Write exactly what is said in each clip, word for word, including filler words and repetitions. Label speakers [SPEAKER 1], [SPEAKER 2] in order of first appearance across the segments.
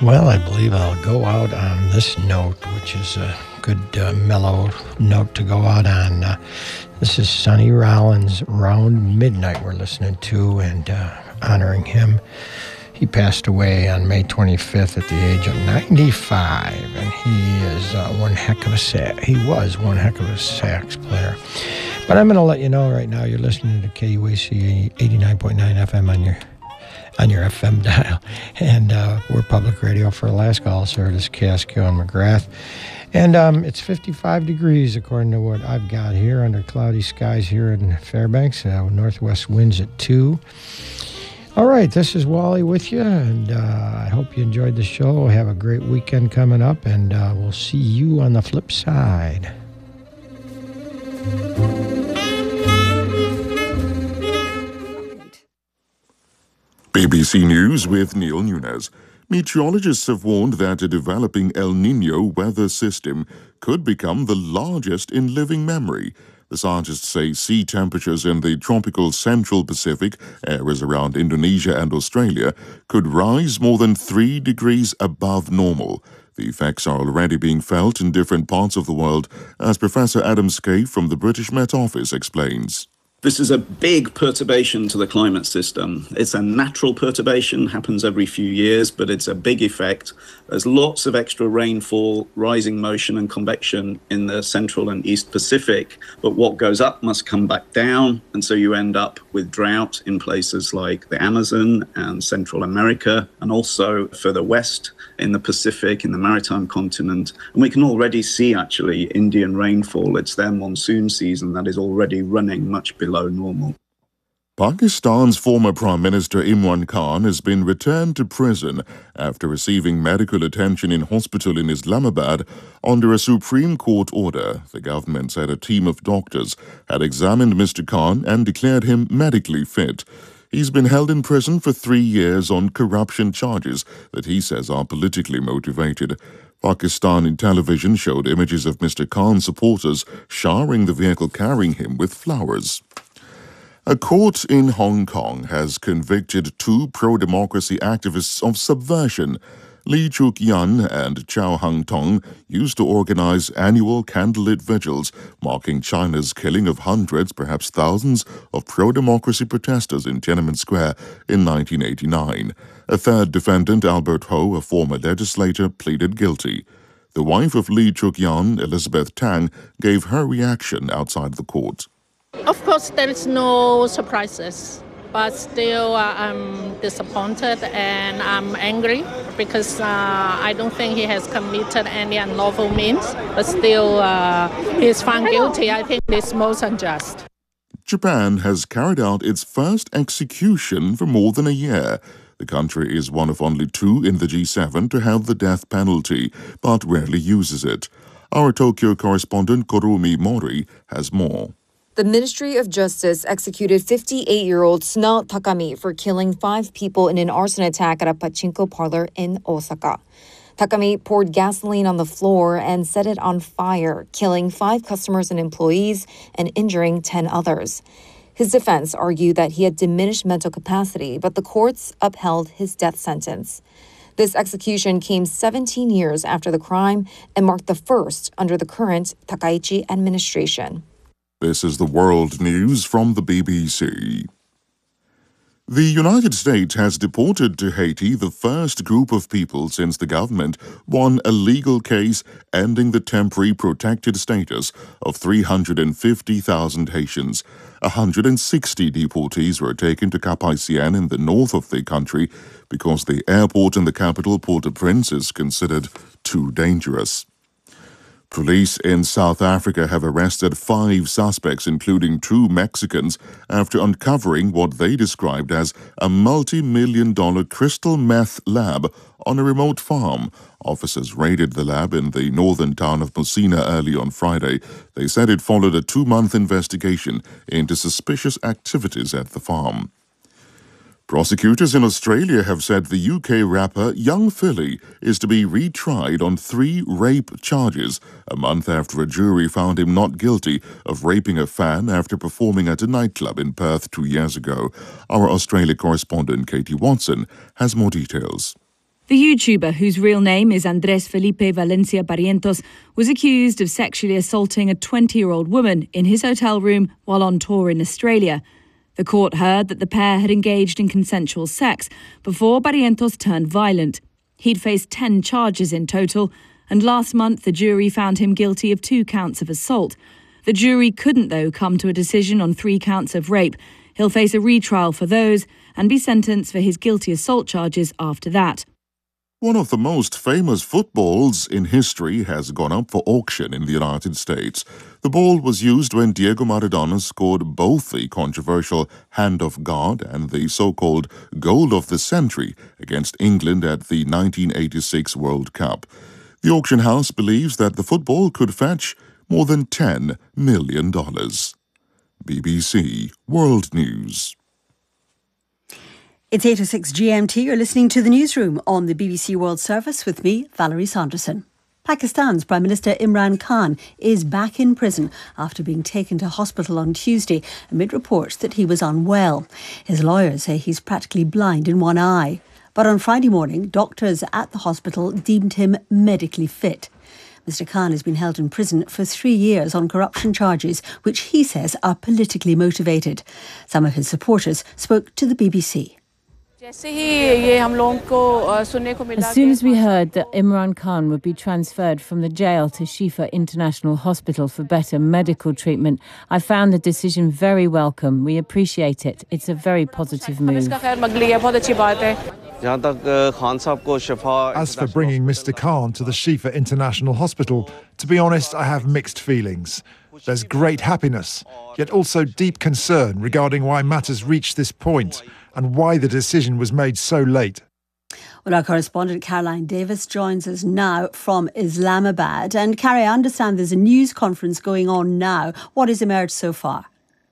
[SPEAKER 1] Well, I believe I'll go out on this note, which is a good uh, mellow note to go out on. Uh, this is Sonny Rollins, Round Midnight we're listening to and uh, honoring him. He passed away on May twenty-fifth at the age of ninety-five, and he is uh, one heck of a sax. He was one heck of a sax player. But I'm going to let you know right now, you're listening to K U A C eighty-nine point nine F M on your on your F M dial. And uh, we're public radio for Alaska. Also heard is Casco and McGrath. And um, it's fifty-five degrees, according to what I've got here, under cloudy skies here in Fairbanks. Uh, northwest winds at two. All right, this is Wally with you, and uh, I hope you enjoyed the show. Have a great weekend coming up, and uh, we'll see you on the flip side.
[SPEAKER 2] B B C News with Neil Nunes. Meteorologists have warned that a developing El Niño weather system could become the largest in living memory. The scientists say sea temperatures in the tropical central Pacific, areas around Indonesia and Australia, could rise more than three degrees above normal. The effects are already being felt in different parts of the world, as Professor Adam Scaife from the British Met Office explains.
[SPEAKER 3] This is a big perturbation to the climate system. It's a natural perturbation, happens every few years, but it's a big effect. There's lots of extra rainfall, rising motion and convection in the central and east Pacific, but what goes up must come back down, and so you end up with drought in places like the Amazon and Central America, and also further west in the Pacific, in the maritime continent. And we can already see, actually, Indian rainfall. It's their monsoon season that is already running much below normal.
[SPEAKER 2] Pakistan's former Prime Minister Imran Khan has been returned to prison after receiving medical attention in hospital in Islamabad under a Supreme Court order. The government said a team of doctors had examined Mister Khan and declared him medically fit. He's been held in prison for three years on corruption charges that he says are politically motivated. Pakistani television showed images of Mister Khan's supporters showering the vehicle carrying him with flowers. A court in Hong Kong has convicted two pro-democracy activists of subversion. Lee Chuk-yan and Chow Hang-tong used to organize annual candlelit vigils marking China's killing of hundreds, perhaps thousands, of pro-democracy protesters in Tiananmen Square in nineteen eighty-nine. A third defendant, Albert Ho, a former legislator, pleaded guilty. The wife of Lee Chuk-yan, Elizabeth Tang, gave her reaction outside the court.
[SPEAKER 4] Of course, there is no surprises, but still uh, I'm disappointed and I'm angry because uh, I don't think he has committed any unlawful means, but still uh, he is found guilty. I think it's most unjust.
[SPEAKER 2] Japan has carried out its first execution for more than a year. The country is one of only two in the G seven to have the death penalty, but rarely uses it. Our Tokyo correspondent Kurumi Mori has more.
[SPEAKER 5] The Ministry of Justice executed fifty-eight-year-old Suna Takami for killing five people in an arson attack at a pachinko parlor in Osaka. Takami poured gasoline on the floor and set it on fire, killing five customers and employees and injuring ten others. His defense argued that he had diminished mental capacity, but the courts upheld his death sentence. This execution came seventeen years after the crime and marked the first under the current Takaichi administration.
[SPEAKER 2] This is the world news from the B B C. The United States has deported to Haiti the first group of people since the government won a legal case ending the temporary protected status of three hundred fifty thousand Haitians. one hundred sixty deportees were taken to Cap-Haïtien in the north of the country because the airport in the capital, Port-au-Prince, is considered too dangerous. Police in South Africa have arrested five suspects, including two Mexicans, after uncovering what they described as a multi-million dollar crystal meth lab on a remote farm. Officers raided the lab in the northern town of Messina early on Friday. They said it followed a two-month investigation into suspicious activities at the farm. Prosecutors in Australia have said the U K rapper Young Philly is to be retried on three rape charges, a month after a jury found him not guilty of raping a fan after performing at a nightclub in Perth two years ago. Our Australia correspondent Katie Watson has more details.
[SPEAKER 6] The YouTuber, whose real name is Andrés Felipe Valencia Barrientos, was accused of sexually assaulting a twenty-year-old woman in his hotel room while on tour in Australia. The court heard that the pair had engaged in consensual sex before Barrientos turned violent. He'd faced ten charges in total, and last month the jury found him guilty of two counts of assault. The jury couldn't, though, come to a decision on three counts of rape. He'll face a retrial for those and be sentenced for his guilty assault charges after that.
[SPEAKER 2] One of the most famous footballs in history has gone up for auction in the United States. The ball was used when Diego Maradona scored both the controversial Hand of God and the so-called Goal of the Century against England at the nineteen eighty-six World Cup. The auction house believes that the football could fetch more than ten million dollars. B B C World News.
[SPEAKER 7] It's eight oh six G M T. You're listening to the newsroom on the B B C World Service with me, Valerie Sanderson. Pakistan's Prime Minister Imran Khan is back in prison after being taken to hospital on Tuesday amid reports that he was unwell. His lawyers say he's practically blind in one eye. But on Friday morning, doctors at the hospital deemed him medically fit. Mister Khan has been held in prison for three years on corruption charges, which he says are politically motivated. Some of his supporters spoke to the B B C.
[SPEAKER 8] As soon as we heard that Imran Khan would be transferred from the jail to Shifa International Hospital for better medical treatment, I found the decision very welcome. We appreciate it. It's a very positive move.
[SPEAKER 9] As for bringing Mister Khan to the Shifa International Hospital, to be honest, I have mixed feelings. There's great happiness, yet also deep concern regarding why matters reached this point and why the decision was made so late.
[SPEAKER 7] Well, our correspondent Caroline Davis joins us now from Islamabad. And Carrie, I understand there's a news conference going on now. What has emerged so far?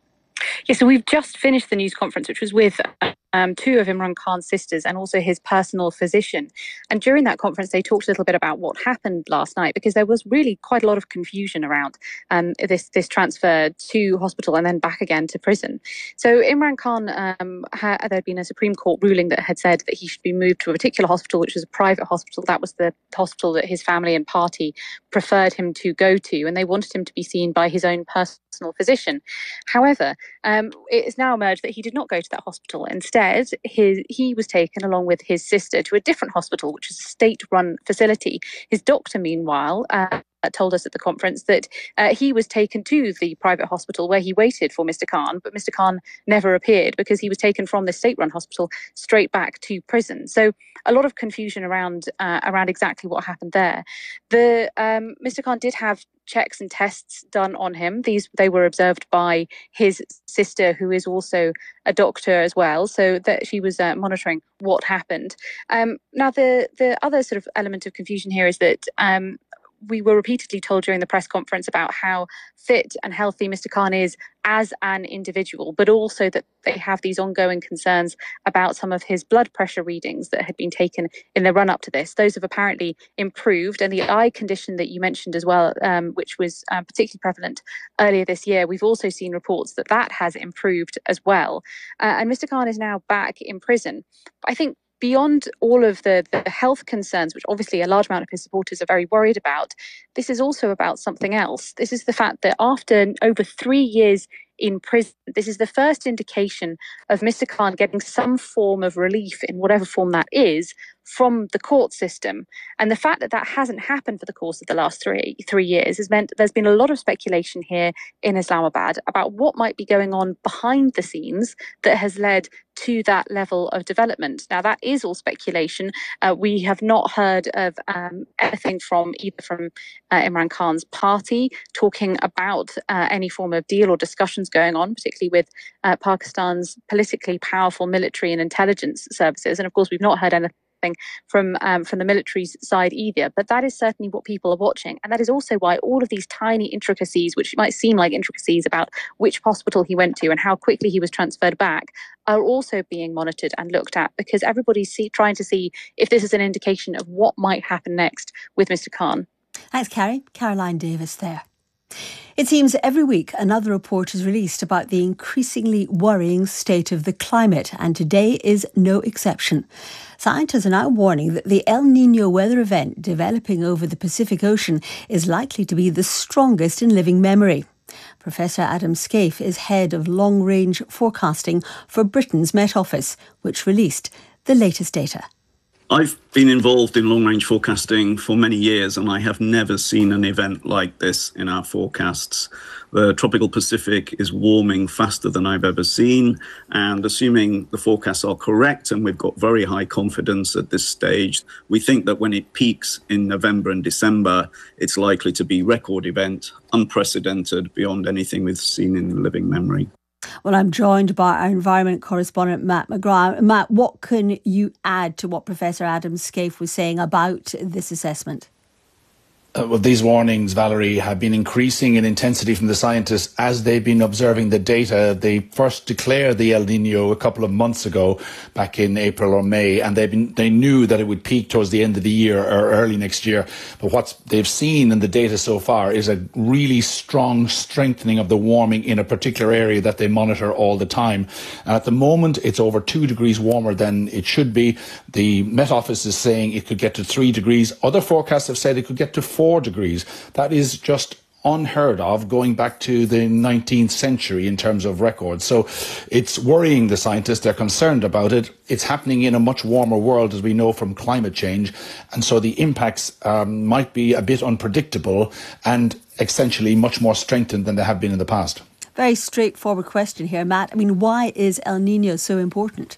[SPEAKER 10] Yes, so we've just finished the news conference, which was with um, two of Imran Khan's sisters and also his personal physician. And during that conference, they talked a little bit about what happened last night, because there was really quite a lot of confusion around um, this this transfer to hospital and then back again to prison. So Imran Khan, um, ha- there had been a Supreme Court ruling that had said that he should be moved to a particular hospital, which was a private hospital. That was the hospital that his family and party preferred him to go to, and they wanted him to be seen by his own personal physician. However, um, it has now emerged that he did not go to that hospital. Instead, his, he was taken along with his sister to a different hospital, which is a state-run facility. His doctor, meanwhile, uh, told us at the conference that uh, he was taken to the private hospital where he waited for Mister Khan, but Mister Khan never appeared because he was taken from the state-run hospital straight back to prison. So a lot of confusion around uh, around exactly what happened there. The um, Mister Khan did have checks and tests done on him. These they were observed by his sister, who is also a doctor as well, so that she was uh, monitoring what happened. Um, now, the the other sort of element of confusion here is that um, we were repeatedly told during the press conference about how fit and healthy Mister Khan is as an individual, but also that they have these ongoing concerns about some of his blood pressure readings that had been taken in the run-up to this. Those have apparently improved, and the eye condition that you mentioned as well, um, which was um, particularly prevalent earlier this year, we've also seen reports that that has improved as well. Uh, and Mister Khan is now back in prison. I think beyond all of the, the health concerns, which obviously a large amount of his supporters are very worried about, this is also about something else. This is the fact that after over three years in prison, this is the first indication of Mister Khan getting some form of relief, in whatever form that is, from the court system. And the fact that that hasn't happened for the course of the last three three years has meant there's been a lot of speculation here in Islamabad about what might be going on behind the scenes that has led to that level of development. Now, that is all speculation. Uh, we have not heard of um, anything from either from uh, Imran Khan's party talking about uh, any form of deal or discussions going on, particularly with uh, Pakistan's politically powerful military and intelligence services. And of course, we've not heard anything from um, from the military's side either. But that is certainly what people are watching. And that is also why all of these tiny intricacies, which might seem like intricacies about which hospital he went to and how quickly he was transferred back, are also being monitored and looked at, because everybody's see, trying to see if this is an indication of what might happen next with Mister Khan.
[SPEAKER 7] Thanks, Carrie. Caroline Davis there. It seems every week another report is released about the increasingly worrying state of the climate, and today is no exception. Scientists are now warning that the El Niño weather event developing over the Pacific Ocean is likely to be the strongest in living memory. Professor Adam Scaife is head of long-range forecasting for Britain's Met Office, which released the latest data.
[SPEAKER 3] I've been involved in long-range forecasting for many years, and I have never seen an event like this in our forecasts. The tropical Pacific is warming faster than I've ever seen, and assuming the forecasts are correct, and we've got very high confidence at this stage, we think that when it peaks in November and December, it's likely to be record event, unprecedented beyond anything we've seen in living memory.
[SPEAKER 7] Well, I'm joined by our environment correspondent, Matt McGrath. Matt, what can you add to what Professor Adam Scaife was saying about this assessment?
[SPEAKER 11] Uh, well, these warnings, Valerie, have been increasing in intensity from the scientists as they've been observing the data. They first declared the El Niño a couple of months ago, back in April or May, and they've been, they knew that it would peak towards the end of the year or early next year. But what they've seen in the data so far is a really strong strengthening of the warming in a particular area that they monitor all the time. And at the moment, it's over two degrees warmer than it should be. The Met Office is saying it could get to three degrees. Other forecasts have said it could get to four. Four degrees. That is just unheard of going back to the nineteenth century in terms of records. So it's worrying the scientists. They're concerned about it. It's happening in a much warmer world, as we know from climate change. And so the impacts um, might be a bit unpredictable and essentially much more strengthened than they have been in the past.
[SPEAKER 7] Very straightforward question here, Matt. I mean, why is El Niño so important?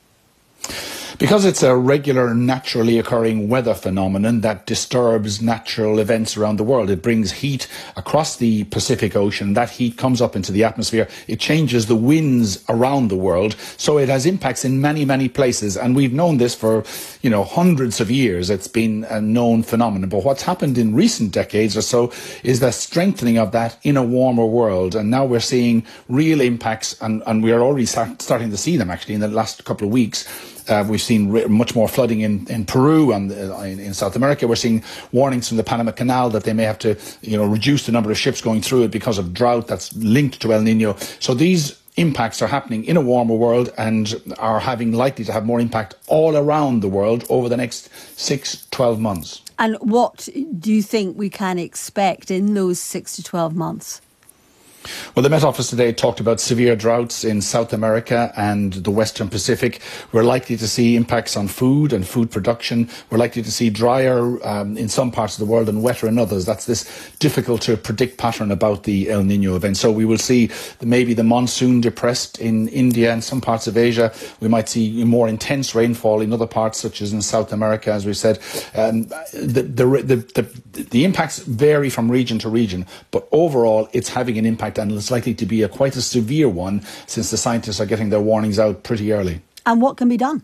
[SPEAKER 11] Because it's a regular, naturally occurring weather phenomenon that disturbs natural events around the world. It brings heat across the Pacific Ocean. That heat comes up into the atmosphere. It changes the winds around the world. So it has impacts in many, many places. And we've known this for, you know, hundreds of years. It's been a known phenomenon. But what's happened in recent decades or so is the strengthening of that in a warmer world. And now we're seeing real impacts, and, and we're already start, starting to see them actually in the last couple of weeks. Uh, we've seen re- much more flooding in, in Peru and uh, in, in South America. We're seeing warnings from the Panama Canal that they may have to, you know, reduce the number of ships going through it because of drought that's linked to El Niño. So these impacts are happening in a warmer world and are having likely to have more impact all around the world over the next six, twelve months.
[SPEAKER 7] And what do you think we can expect in those six to twelve months?
[SPEAKER 11] Well, the Met Office today talked about severe droughts in South America and the Western Pacific. We're likely to see impacts on food and food production. We're likely to see drier um, in some parts of the world and wetter in others. That's this difficult to predict pattern about the El Niño event. So we will see maybe the monsoon depressed in India and some parts of Asia. We might see more intense rainfall in other parts, such as in South America, as we said. Um, the, the, the, the, the impacts vary from region to region, but overall it's having an impact, and it's likely to be a quite a severe one since the scientists are getting their warnings out pretty early.
[SPEAKER 7] And what can be done?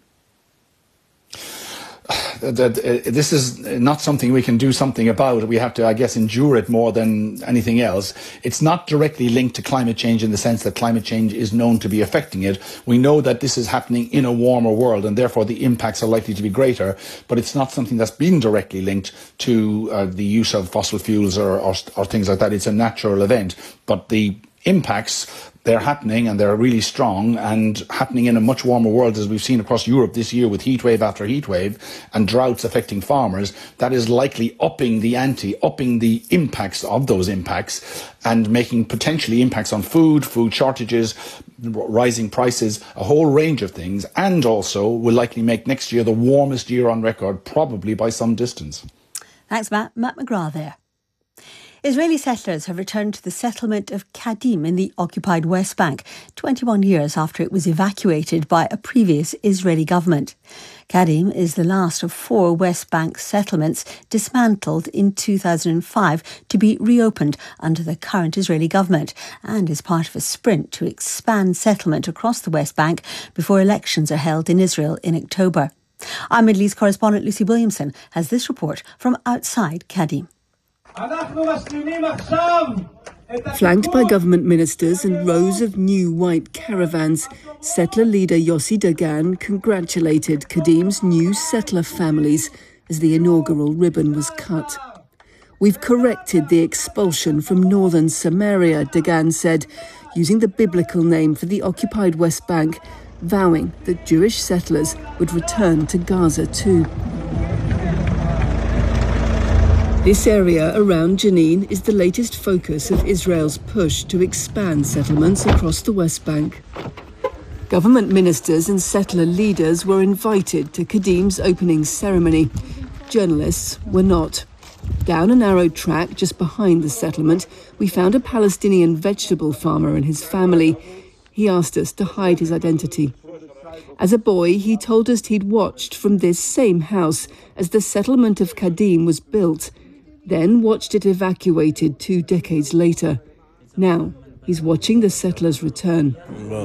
[SPEAKER 11] This is not something we can do something about. We have to, I guess, endure it more than anything else. It's not directly linked to climate change in the sense that climate change is known to be affecting it. We know that this is happening in a warmer world and therefore the impacts are likely to be greater, but it's not something that's been directly linked to uh, the use of fossil fuels or, or, or things like that. It's a natural event, but the impacts, they're happening and they're really strong and happening in a much warmer world, as we've seen across Europe this year with heat wave after heat wave and droughts affecting farmers. That is likely upping the ante, upping the impacts of those impacts and making potentially impacts on food, food shortages, rising prices, a whole range of things, and also will likely make next year the warmest year on record, probably by some distance.
[SPEAKER 7] Thanks, Matt. Matt McGrath there. Israeli settlers have returned to the settlement of Kadim in the occupied West Bank, twenty-one years after it was evacuated by a previous Israeli government. Kadim is the last of four West Bank settlements dismantled in two thousand five to be reopened under the current Israeli government, and is part of a sprint to expand settlement across the West Bank before elections are held in Israel in October. Our Middle East correspondent Lucy Williamson has this report from outside Kadim.
[SPEAKER 12] Flanked by government ministers and rows of new white caravans, settler leader Yossi Dagan congratulated Kadim's new settler families as the inaugural ribbon was cut. We've corrected the expulsion from northern Samaria, Dagan said, using the biblical name for the occupied West Bank, vowing that Jewish settlers would return to Gaza too. This area around Jenin is the latest focus of Israel's push to expand settlements across the West Bank. Government ministers and settler leaders were invited to Kadim's opening ceremony. Journalists were not. Down a narrow track just behind the settlement, we found a Palestinian vegetable farmer and his family. He asked us to hide his identity. As a boy, he told us he'd watched from this same house as the settlement of Kadim was built, then watched it evacuated two decades later. Now, he's watching the settlers return.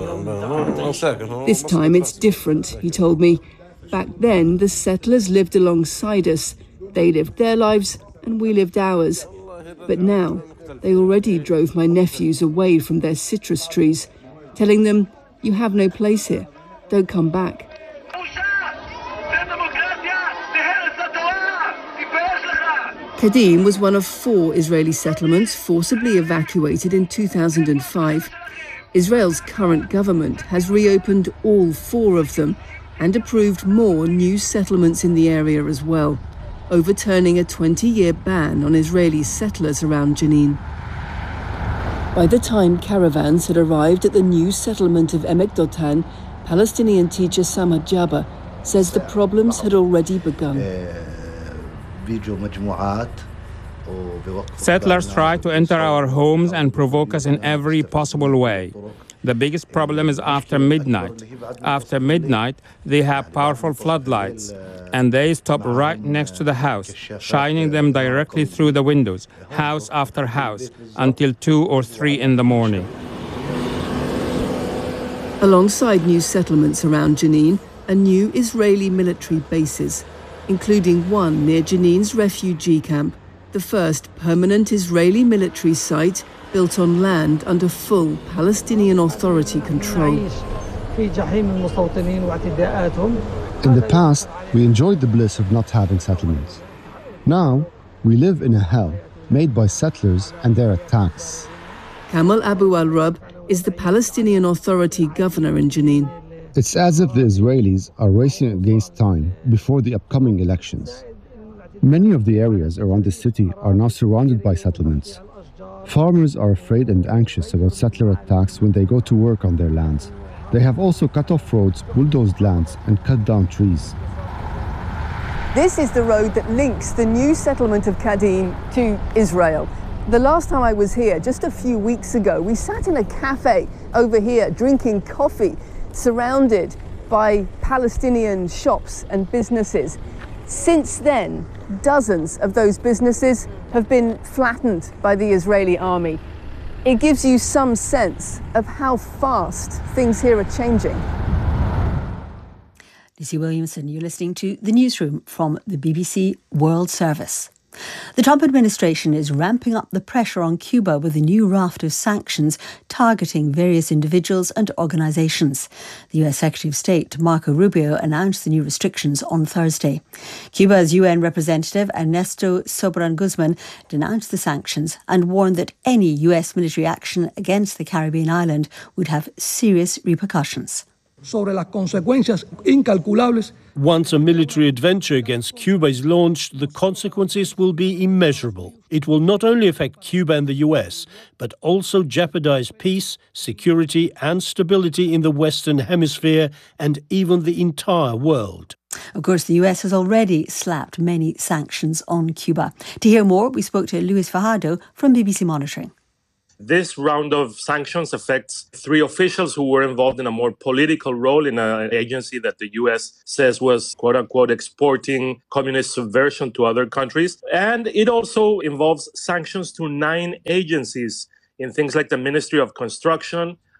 [SPEAKER 12] This time it's different, he told me. Back then, the settlers lived alongside us. They lived their lives and we lived ours. But now, they already drove my nephews away from their citrus trees, telling them, "You have no place here. Don't come back." Kadim was one of four Israeli settlements forcibly evacuated in two thousand five. Israel's current government has reopened all four of them and approved more new settlements in the area as well, overturning a twenty-year ban on Israeli settlers around Jenin. By the time caravans had arrived at the new settlement of Emek Dotan, Palestinian teacher Samad Jabba says the problems had already begun.
[SPEAKER 13] Settlers try to enter our homes and provoke us in every possible way. The biggest problem is after midnight. After midnight, they have powerful floodlights, and they stop right next to the house, shining them directly through the windows, house after house, until two or three in the morning.
[SPEAKER 12] Alongside new settlements around Jenin are new Israeli military bases, including one near Jenin's refugee camp, the first permanent Israeli military site built on land under full Palestinian Authority control.
[SPEAKER 14] In the past, we enjoyed the bliss of not having settlements. Now, we live in a hell made by settlers and their attacks.
[SPEAKER 12] Kamal Abu al-Rab is the Palestinian Authority governor in Jenin.
[SPEAKER 14] It's as if the Israelis are racing against time before the upcoming elections. Many of the areas around the city are now surrounded by settlements. Farmers are afraid and anxious about settler attacks when they go to work on their lands. They have also cut off roads, bulldozed lands, and cut down trees.
[SPEAKER 12] This is the road that links the new settlement of Kadim to Israel. The last time I was here, just a few weeks ago, we sat in a cafe over here drinking coffee, surrounded by Palestinian shops and businesses. Since then, dozens of those businesses have been flattened by the Israeli army. It gives you some sense of how fast things here are changing. Lizzie Williamson, you're listening to The Newsroom from the B B C World Service. The Trump administration is ramping up the pressure on Cuba with a new raft of sanctions targeting various individuals and organizations. The U S Secretary of State, Marco Rubio, announced the new restrictions on Thursday. Cuba's U N representative, Ernesto Sobran Guzman, denounced the sanctions and warned that any U S military action against the Caribbean island would have serious repercussions.
[SPEAKER 15] Sobre las consecuencias incalculables. Once a military adventure against Cuba is launched, the consequences will be immeasurable. It will not only affect Cuba and the U S, but also jeopardize peace, security and stability in the Western Hemisphere and even the entire world.
[SPEAKER 12] Of course, the U S has already slapped many sanctions on Cuba. To hear more, we spoke to Luis Fajardo from B B C Monitoring.
[SPEAKER 16] This round of sanctions affects three officials who were involved in a more political role in an agency that the U S says was, quote unquote, exporting communist subversion to other countries. And it also involves sanctions to nine agencies in things like the Ministry of Construction,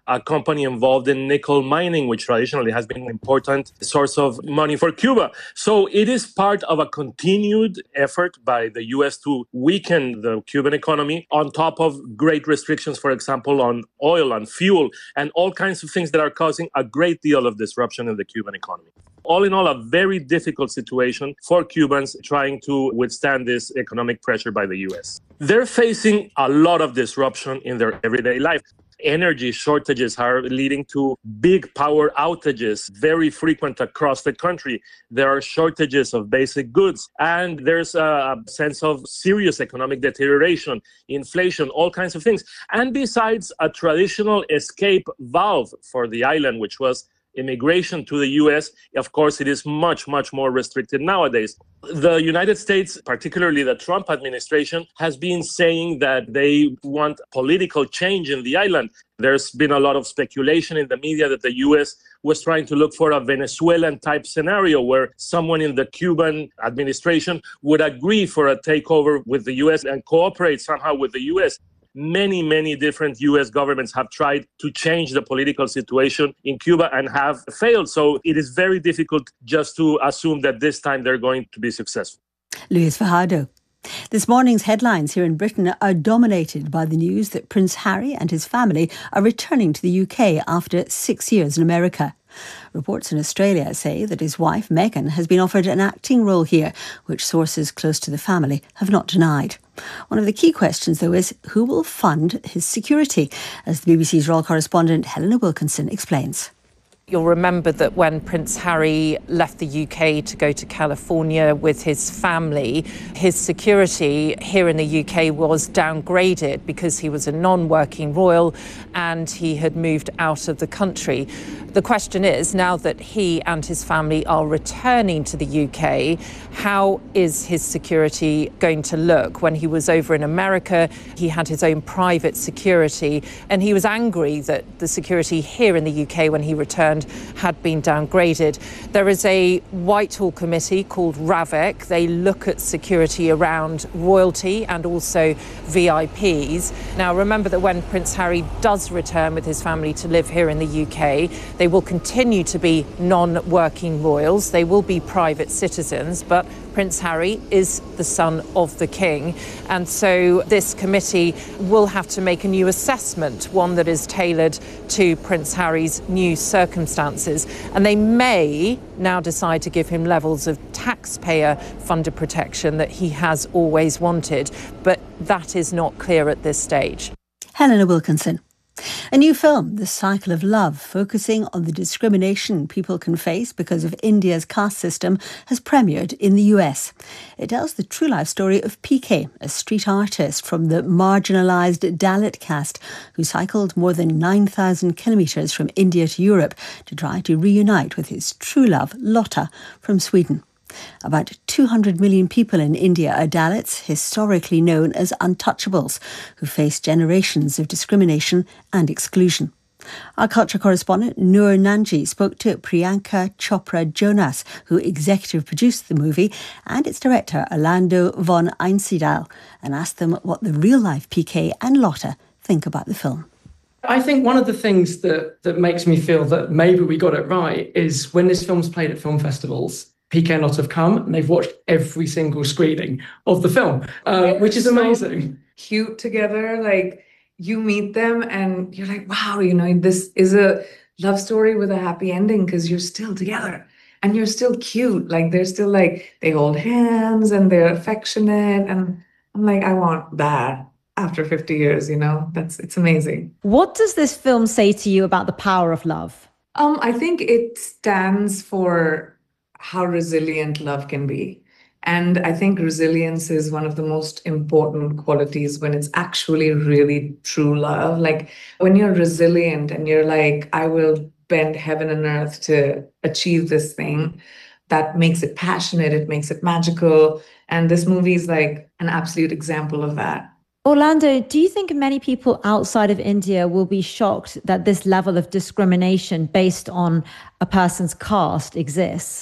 [SPEAKER 16] a company involved in nickel mining, which traditionally has been an important source of money for Cuba. So it is part of a continued effort by the U S to weaken the Cuban economy, on top of great restrictions, for example, on oil and fuel and all kinds of things that are causing a great deal of disruption in the Cuban economy. All in all, a very difficult situation for Cubans trying to withstand this economic pressure by the U S. They're facing a lot of disruption in their everyday life. Energy shortages are leading to big power outages, very frequent across the country. There are shortages of basic goods, and there's a sense of serious economic deterioration, inflation, all kinds of things. And besides a traditional escape valve for the island, which was immigration to the U S, of course, it is much, much more restricted nowadays. The United States, particularly the Trump administration, has been saying that they want political change in the island. There's been a lot of speculation in the media that the U S was trying to look for a Venezuelan-type scenario where someone in the Cuban administration would agree for a takeover with the U S and cooperate somehow with the U S. Many, many different U S governments have tried to change the political situation in Cuba and have failed. So it is very difficult just to assume that this time they're going to be successful.
[SPEAKER 7] Luis Fajardo. This morning's headlines here in Britain are dominated by the news that Prince Harry and his family are returning to the U K after six years in America. Reports in Australia say that his wife, Meghan, has been offered an acting role here, which sources close to the family have not denied. One of the key questions, though, is who will fund his security, as the B B C's royal correspondent Helena Wilkinson explains.
[SPEAKER 17] You'll remember that when Prince Harry left the U K to go to California with his family, his security here in the U K was downgraded because he was a non-working royal and he had moved out of the country. The question is, now that he and his family are returning to the U K, how is his security going to look? When he was over in America, he had his own private security, and he was angry that the security here in the U K when he returned had been downgraded. There is a Whitehall committee called RAVEC. They look at security around royalty and also V I Ps. Now, remember that when Prince Harry does return with his family to live here in the U K, they will continue to be non-working royals. They will be private citizens, but Prince Harry is the son of the king. And so this committee will have to make a new assessment, one that is tailored to Prince Harry's new circumstances. And they may now decide to give him levels of taxpayer-funded protection that he has always wanted. But that is not clear at this stage.
[SPEAKER 7] Helena Wilkinson. A new film, The Cycle of Love, focusing on the discrimination people can face because of India's caste system, has premiered in the U S. It tells the true life story of P K, a street artist from the marginalised Dalit caste who cycled more than nine thousand kilometres from India to Europe to try to reunite with his true love, Lotta, from Sweden. About two hundred million people in India are Dalits, historically known as untouchables, who face generations of discrimination and exclusion. Our culture correspondent Noor Nanji spoke to Priyanka Chopra Jonas, who executive produced the movie, and its director Orlando von Einsiedel, and asked them what the real-life P K and Lotta think about the film.
[SPEAKER 18] I think one of the things that, that makes me feel that maybe we got it right is when this film's played at film festivals, P K and Lotta have come and they've watched every single screening of the film, uh, which is amazing.
[SPEAKER 19] So cute together, like you meet them and you're like, wow, you know, this is a love story with a happy ending because you're still together and you're still cute. Like they're still like, they hold hands and they're affectionate. And I'm like, I want that after fifty years, you know, that's, it's amazing.
[SPEAKER 20] What does this film say to you about the power of love?
[SPEAKER 19] Um, I think it stands for how resilient love can be. And I think resilience is one of the most important qualities when it's actually really true love. Like when you're resilient and you're like, I will bend heaven and earth to achieve this thing, that makes it passionate, it makes it magical. And this movie is like an absolute example of that.
[SPEAKER 20] Orlando, do you think many people outside of India will be shocked that this level of discrimination based on a person's caste exists?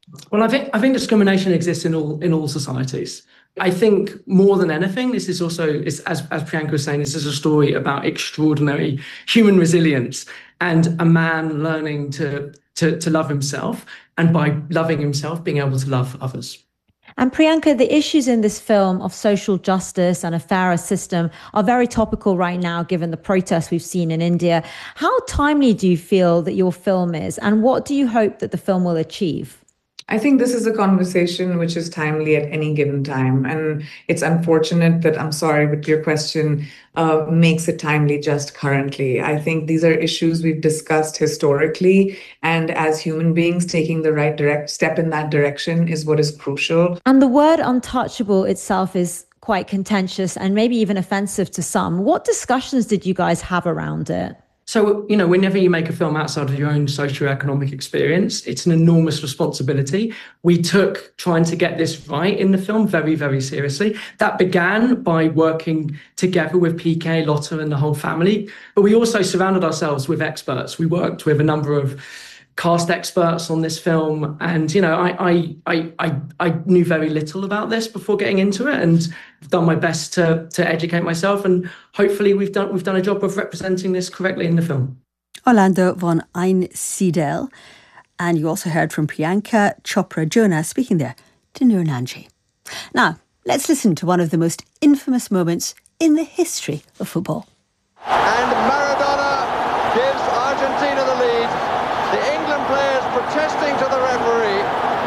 [SPEAKER 18] Well, I think I think discrimination exists in all in all societies. I think more than anything, this is also, it's, as as Priyanka was saying, this is a story about extraordinary human resilience and a man learning to to to love himself, and by loving himself, being able to love others.
[SPEAKER 20] And Priyanka, the issues in this film of social justice and a fairer system are very topical right now, given the protests we've seen in India. How timely do you feel that your film is, and what do you hope that the film will achieve?
[SPEAKER 19] I think this is a conversation which is timely at any given time. And it's unfortunate that, I'm sorry, but your question uh, makes it timely just currently. I think these are issues we've discussed historically. And as human beings, taking the right direct step in that direction is what is crucial.
[SPEAKER 20] And the word untouchable itself is quite contentious and maybe even offensive to some. What discussions did you guys have around it?
[SPEAKER 18] So, you know, whenever you make a film outside of your own socioeconomic experience, it's an enormous responsibility. We took trying to get this right in the film very, very seriously. That began by working together with P K, Lotta and the whole family. But we also surrounded ourselves with experts. We worked with a number of cast experts on this film. And, you know, I I I I, I knew very little about this before getting into it, and I've done my best to to educate myself, and hopefully we've done we've done a job of representing this correctly in the film.
[SPEAKER 7] Orlando von Einsiedel. And you also heard from Priyanka Chopra Jonah speaking there to Noor Nanji. Now, let's listen to one of the most infamous moments in the history of football.
[SPEAKER 21] And Maradona gives Argentina the lead. The England players protesting to the referee,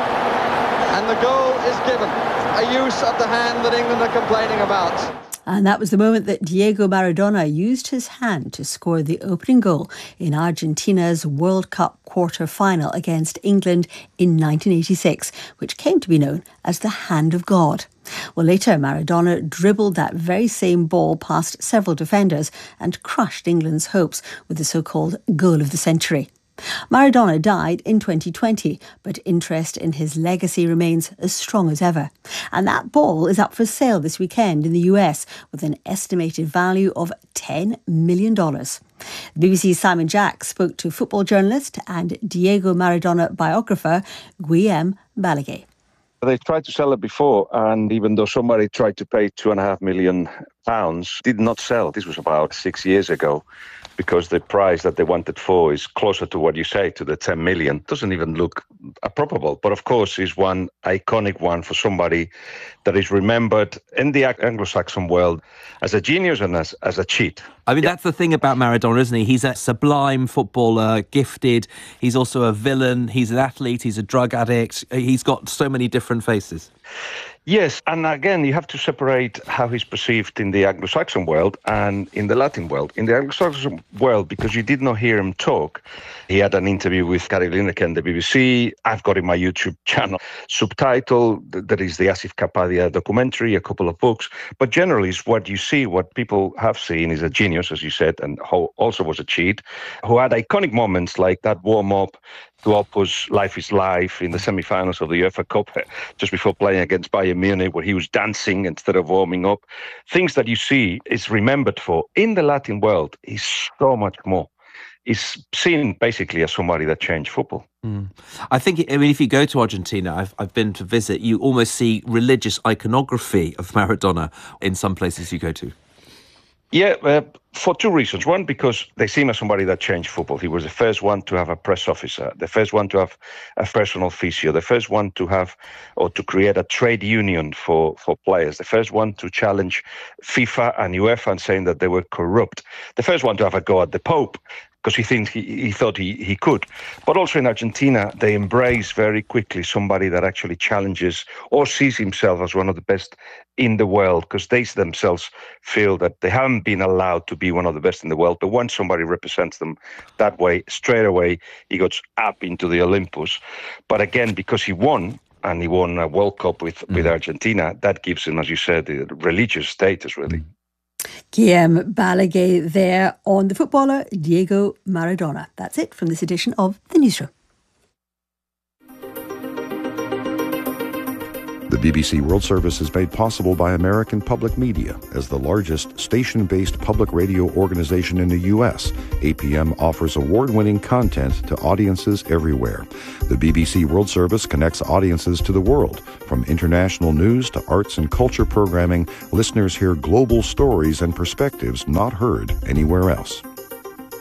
[SPEAKER 21] and the goal is given. A use of the hand that England are complaining about.
[SPEAKER 7] And that was the moment that Diego Maradona used his hand to score the opening goal in Argentina's World Cup quarter-final against England in nineteen eighty-six, which came to be known as the Hand of God. Well, later Maradona dribbled that very same ball past several defenders and crushed England's hopes with the so-called goal of the century. Maradona died in twenty twenty, but interest in his legacy remains as strong as ever. And that ball is up for sale this weekend in the U S with an estimated value of ten million dollars. B B C's Simon Jack spoke to football journalist and Diego Maradona biographer Guillem Balaguer.
[SPEAKER 22] They tried to sell it before, and even though somebody tried to pay two and a half million pounds, did not sell. This was about six years ago, because the price that they wanted for is closer to what you say, to the ten million. Doesn't even look probable, but of course is one iconic one for somebody that is remembered in the Anglo-Saxon world as a genius and as, as a cheat.
[SPEAKER 23] I mean, that's the thing about Maradona, isn't he? He's a sublime footballer, gifted. He's also a villain. He's an athlete. He's a drug addict. He's got so many different faces.
[SPEAKER 22] Yes, and again, you have to separate how he's perceived in the Anglo-Saxon world and in the Latin world. In the Anglo-Saxon world, because you did not hear him talk, he had an interview with Gary Lineker and the B B C. I've got in my YouTube channel subtitle, that is the Asif Kapadia documentary, a couple of books. But generally, it's what you see, what people have seen is a genius, as you said, and who also was a cheat, who had iconic moments like that warm-up to Opus Life is Life in the semi-finals of the UEFA Cup, just before playing against Bayern Munich, where he was dancing instead of warming up. Things that you see is remembered for. In the Latin world, he's so much more. He's seen basically as somebody that changed football.
[SPEAKER 23] Mm. I think, I mean, if you go to Argentina, I've, I've been to visit, you almost see religious iconography of Maradona in some places you go to.
[SPEAKER 22] Yeah, uh, for two reasons. One, because they see him as somebody that changed football. He was the first one to have a press officer, the first one to have a personal physio, the first one to have or to create a trade union for, for players, the first one to challenge FIFA and UEFA and saying that they were corrupt, the first one to have a go at the Pope, because he thinks he, he thought he, he could. But also in Argentina, they embrace very quickly somebody that actually challenges or sees himself as one of the best in the world, because they themselves feel that they haven't been allowed to be one of the best in the world. But once somebody represents them that way, straight away, he goes up into the Olympus. But again, because he won, and he won a World Cup with, mm. with Argentina, that gives him, as you said, the religious status, really.
[SPEAKER 7] Guillem Balaguer there on the footballer Diego Maradona. That's it from this edition of The Newsroom.
[SPEAKER 2] The
[SPEAKER 1] The B B C World Service is made possible by American Public Media. As the largest station-based public radio organization in the U S, A P M offers award-winning content to audiences everywhere. The B B C World Service connects audiences to the world. From international news to arts and culture programming, listeners hear global stories and perspectives not heard anywhere else.